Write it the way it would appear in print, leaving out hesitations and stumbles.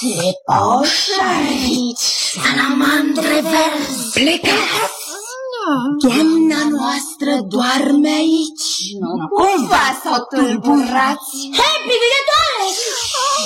Poșarici, salamandre verzi, plecați! Doamna noastră doarme aici. Nu cumva s-o tulburați. Hei, privire doare!